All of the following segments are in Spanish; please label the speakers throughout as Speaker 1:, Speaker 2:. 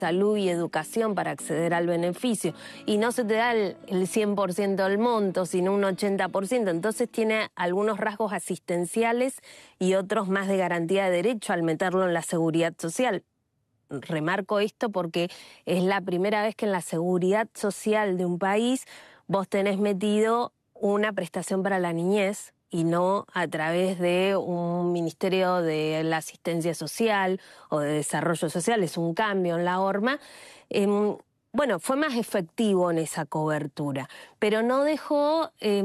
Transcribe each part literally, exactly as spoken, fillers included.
Speaker 1: salud y educación para acceder al beneficio y no se te da el, el cien por ciento del monto, sino un ochenta por ciento, entonces tiene algunos rasgos asistenciales y otros más de garantía de derecho al meterlo en la seguridad social. Remarco esto porque es la primera vez que en la seguridad social de un país vos tenés metido una prestación para la niñez y no a través de un ministerio de la asistencia social o de desarrollo social. Es un cambio en la horma. Eh, bueno, fue más efectivo en esa cobertura, pero no dejó eh,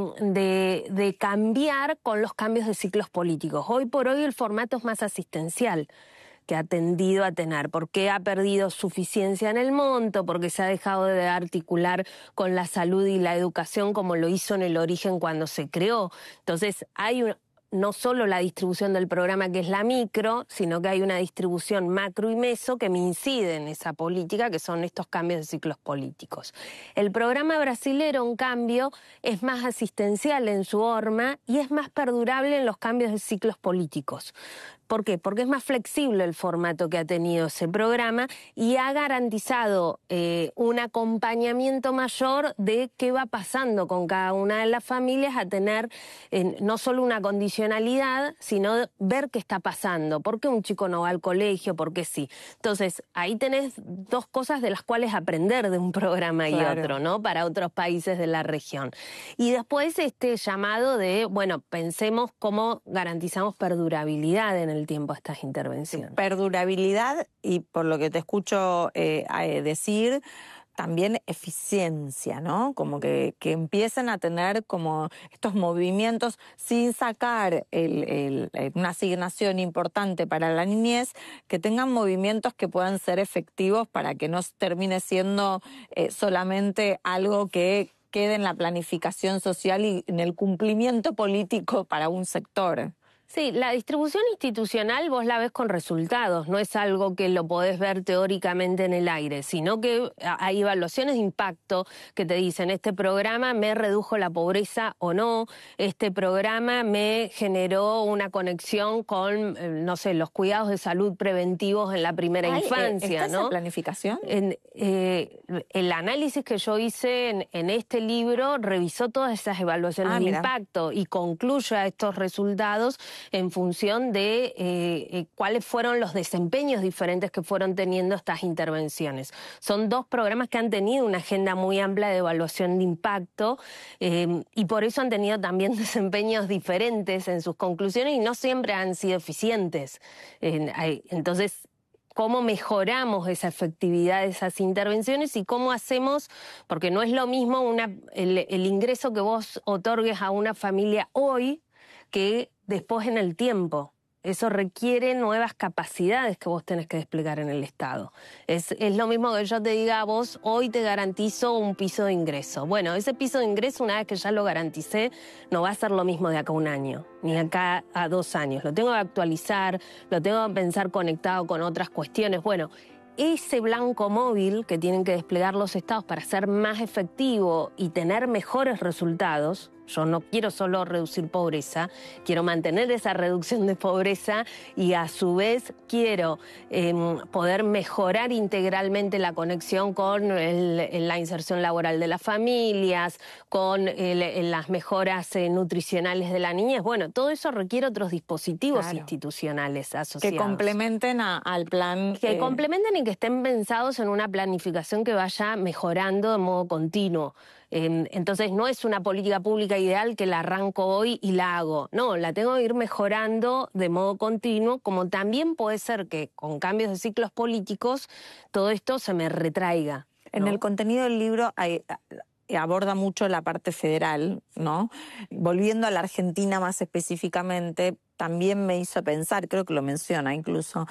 Speaker 1: de, de cambiar con los cambios de ciclos políticos. Hoy por hoy el formato es más asistencial que ha tendido a tener, porque ha perdido suficiencia en el monto, porque se ha dejado de articular con la salud y la educación como lo hizo en el origen cuando se creó. Entonces hay un, no solo la distribución del programa que es la micro, sino que hay una distribución macro y meso que me incide en esa política, que son estos cambios de ciclos políticos. El programa brasilero, en cambio, es más asistencial en su horma y es más perdurable en los cambios de ciclos políticos. ¿Por qué? Porque es más flexible el formato que ha tenido ese programa y ha garantizado eh, un acompañamiento mayor de qué va pasando con cada una de las familias, a tener eh, no solo una condicionalidad, sino ver qué está pasando, por qué un chico no va al colegio, por qué sí. Entonces, ahí tenés dos cosas de las cuales aprender de un programa y claro. otro, ¿no? Para otros países de la región. Y después este llamado de, bueno, pensemos cómo garantizamos perdurabilidad en el tiempo a estas intervenciones.
Speaker 2: Perdurabilidad y, por lo que te escucho eh, decir, también eficiencia, ¿no? Como que, que empiecen a tener como estos movimientos sin sacar el, el, una asignación importante para la niñez, que tengan movimientos que puedan ser efectivos para que no termine siendo eh, solamente algo que quede en la planificación social y en el cumplimiento político para un sector.
Speaker 1: Sí, la distribución institucional vos la ves con resultados, no es algo que lo podés ver teóricamente en el aire, sino que hay evaluaciones de impacto que te dicen, este programa me redujo la pobreza o no, este programa me generó una conexión con, no sé, los cuidados de salud preventivos en la primera Ay, infancia,
Speaker 2: ¿está
Speaker 1: ¿no?
Speaker 2: esa planificación?
Speaker 1: En, eh, el análisis que yo hice en, en este libro revisó todas esas evaluaciones ah, de mira. impacto y concluye a estos resultados en función de eh, eh, cuáles fueron los desempeños diferentes que fueron teniendo estas intervenciones. Son dos programas que han tenido una agenda muy amplia de evaluación de impacto eh, y por eso han tenido también desempeños diferentes en sus conclusiones y no siempre han sido eficientes. Eh, entonces, cómo mejoramos esa efectividad de esas intervenciones y cómo hacemos, porque no es lo mismo una, el, el ingreso que vos otorgues a una familia hoy que después en el tiempo. Eso requiere nuevas capacidades que vos tenés que desplegar en el Estado. Es, es lo mismo que yo te diga a vos, hoy te garantizo un piso de ingreso. Bueno, ese piso de ingreso, una vez que ya lo garanticé, no va a ser lo mismo de acá a un año, ni acá a dos años. Lo tengo que actualizar, lo tengo que pensar conectado con otras cuestiones. Bueno, ese blanco móvil que tienen que desplegar los estados para ser más efectivo y tener mejores resultados. Yo no quiero solo reducir pobreza, quiero mantener esa reducción de pobreza y a su vez quiero eh, poder mejorar integralmente la conexión con el, la inserción laboral de las familias, con el, las mejoras eh, nutricionales de la niñez. Bueno, todo eso requiere otros dispositivos claro. institucionales asociados.
Speaker 2: Que complementen a, al plan.
Speaker 1: Que
Speaker 2: eh...
Speaker 1: complementen y que estén pensados en una planificación que vaya mejorando de modo continuo. Eh, entonces no es una política pública ideal que la arranco hoy y la hago. No, la tengo que ir mejorando de modo continuo, como también puede ser que con cambios de ciclos políticos todo esto se me retraiga, ¿no?
Speaker 2: En el contenido del libro hay, aborda mucho la parte federal, ¿no? Volviendo a la Argentina más específicamente, también me hizo pensar, creo que lo menciona incluso,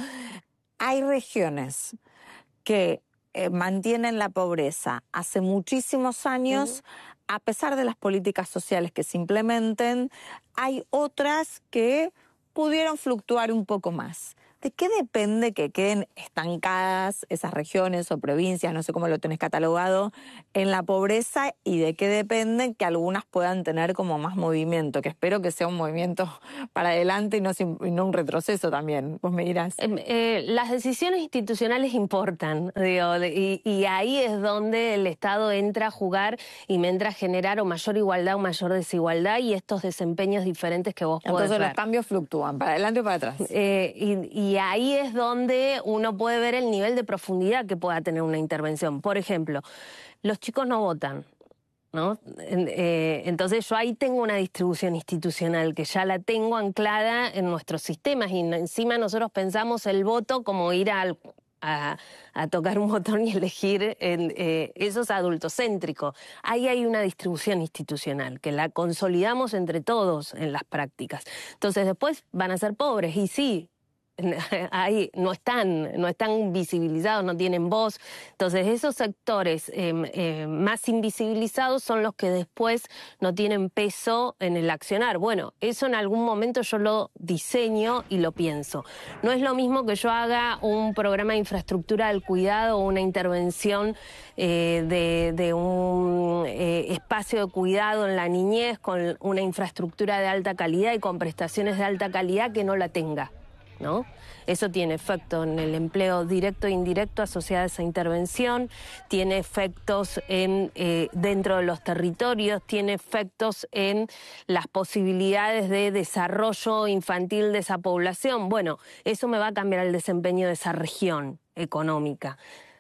Speaker 2: hay regiones que Eh, mantienen la pobreza hace muchísimos años, uh-huh. a pesar de las políticas sociales que se implementen, hay otras que pudieron fluctuar un poco más. ¿De qué depende que queden estancadas esas regiones o provincias, no sé cómo lo tenés catalogado, en la pobreza, y de qué depende que algunas puedan tener como más movimiento? Que espero que sea un movimiento para adelante y no, y no un retroceso también. Vos me dirás.
Speaker 1: Eh, eh, las decisiones institucionales importan, digo, y, y ahí es donde el Estado entra a jugar y me entra a generar o mayor igualdad o mayor desigualdad y estos desempeños diferentes que vos podés ver.
Speaker 2: Entonces los cambios fluctúan, para adelante o para atrás.
Speaker 1: Eh, y, y ahí es donde uno puede ver el nivel de profundidad que pueda tener una intervención. Por ejemplo, los chicos no votan, ¿no? Eh, entonces yo ahí tengo una distribución institucional que ya la tengo anclada en nuestros sistemas y encima nosotros pensamos el voto como ir al... A, a tocar un botón y elegir, en, eh, eso es adultocéntrico. Ahí hay una distribución institucional que la consolidamos entre todos en las prácticas. Entonces después van a ser pobres y sí, ahí no están, no están visibilizados, no tienen voz. Entonces esos sectores eh, eh, más invisibilizados son los que después no tienen peso en el accionar. Bueno, eso en algún momento yo lo diseño y lo pienso. No es lo mismo que yo haga un programa de infraestructura del cuidado o una intervención eh, de, de un eh, espacio de cuidado en la niñez con una infraestructura de alta calidad y con prestaciones de alta calidad que no la tenga, ¿no? Eso tiene efecto en el empleo directo e indirecto asociado a esa intervención, tiene efectos en, eh, dentro de los territorios, tiene efectos en las posibilidades de desarrollo infantil de esa población. Bueno, eso me va a cambiar el desempeño de esa región económica.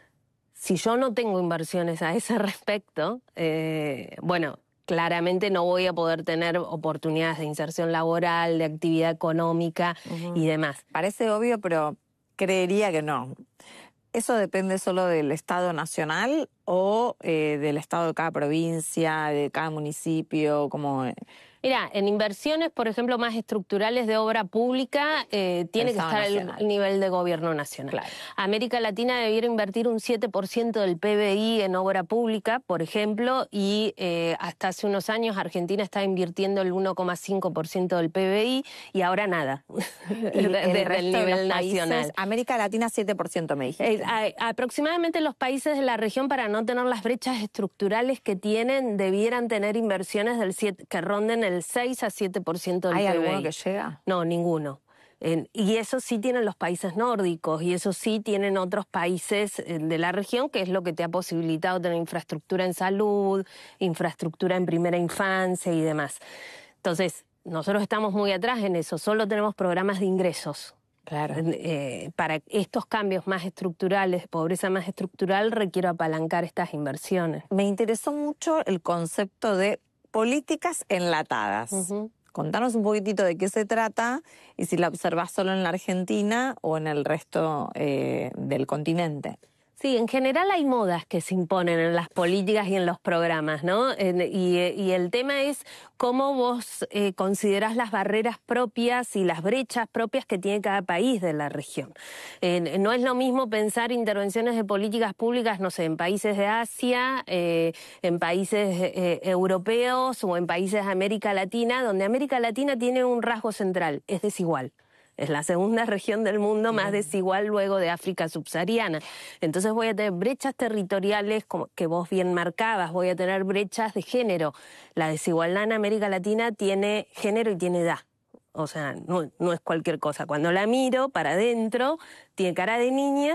Speaker 1: Si yo no tengo inversiones a ese respecto, eh, bueno... claramente no voy a poder tener oportunidades de inserción laboral, de actividad económica uh-huh. y demás.
Speaker 2: Parece obvio, pero creería que no. ¿Eso depende solo del Estado nacional o eh, del Estado de cada provincia, de cada municipio? Como...
Speaker 1: Mira, en inversiones, por ejemplo, más estructurales de obra pública, eh, tiene que estar al nivel de gobierno nacional. Claro. América Latina debiera invertir un siete por ciento del P B I en obra pública, por ejemplo, y eh, hasta hace unos años Argentina estaba invirtiendo el uno coma cinco por ciento del P B I y ahora nada,
Speaker 2: y desde el, el nivel nacional.
Speaker 1: Países,
Speaker 2: América Latina siete por ciento me dijiste.
Speaker 1: Eh, a, aproximadamente los países de la región, para no tener las brechas estructurales que tienen, debieran tener inversiones del siete, que ronden el el seis a siete por ciento del
Speaker 2: ¿Hay
Speaker 1: P B I.
Speaker 2: alguno que llega?
Speaker 1: No, ninguno. Eh, y eso sí tienen los países nórdicos y eso sí tienen otros países eh, de la región, que es lo que te ha posibilitado tener infraestructura en salud, infraestructura en primera infancia y demás. Entonces, nosotros estamos muy atrás en eso, solo tenemos programas de ingresos.
Speaker 2: Claro.
Speaker 1: Eh, para estos cambios más estructurales, pobreza más estructural, requiero apalancar estas inversiones.
Speaker 2: Me interesó mucho el concepto de políticas enlatadas. Uh-huh. Contanos un poquitito de qué se trata y si la observás solo en la Argentina o en el resto eh, del continente.
Speaker 1: Sí, en general hay modas que se imponen en las políticas y en los programas, ¿no? En, y, y el tema es cómo vos eh, considerás las barreras propias y las brechas propias que tiene cada país de la región. Eh, no es lo mismo pensar intervenciones de políticas públicas, no sé, en países de Asia, eh, en países eh, europeos o en países de América Latina, donde América Latina tiene un rasgo central, es desigual. Es la segunda región del mundo más desigual luego de África subsahariana. Entonces voy a tener brechas territoriales como que vos bien marcabas, voy a tener brechas de género. La desigualdad en América Latina tiene género y tiene edad. O sea, no, no es cualquier cosa. Cuando la miro para adentro, tiene cara de niña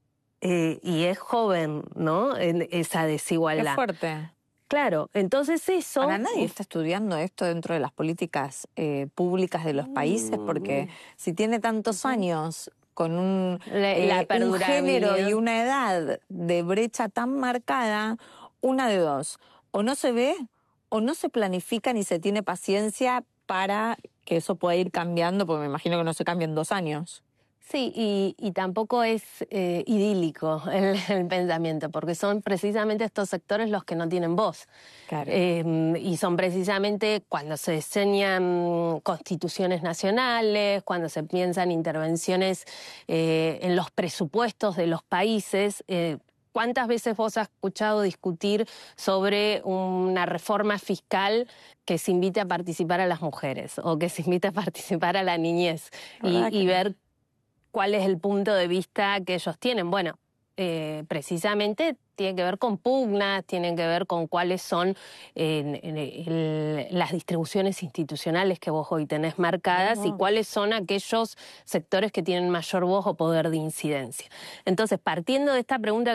Speaker 1: eh, y es joven, ¿no? En esa desigualdad.
Speaker 2: Qué fuerte.
Speaker 1: Claro, entonces eso...
Speaker 2: Ahora nadie está estudiando esto dentro de las políticas eh, públicas de los países, porque si tiene tantos años con un,
Speaker 1: la, la
Speaker 2: eh, un género y una edad de brecha tan marcada, una de dos, o no se ve o no se planifica ni se tiene paciencia para que eso pueda ir cambiando, porque me imagino que no se cambia en dos años.
Speaker 1: Sí, y, y tampoco es eh, idílico el, el pensamiento, porque son precisamente estos sectores los que no tienen voz.
Speaker 2: Claro.
Speaker 1: Eh, y son precisamente cuando se diseñan constituciones nacionales, cuando se piensan intervenciones eh, en los presupuestos de los países. Eh, ¿Cuántas veces vos has escuchado discutir sobre una reforma fiscal que se invite a participar a las mujeres o que se invite a participar a la niñez y, y ver ¿cuál es el punto de vista que ellos tienen? Bueno, eh, precisamente tiene que ver con pugnas, tienen que ver con cuáles son eh, el, las distribuciones institucionales que vos hoy tenés marcadas oh. y cuáles son aquellos sectores que tienen mayor voz o poder de incidencia. Entonces, partiendo de esta pregunta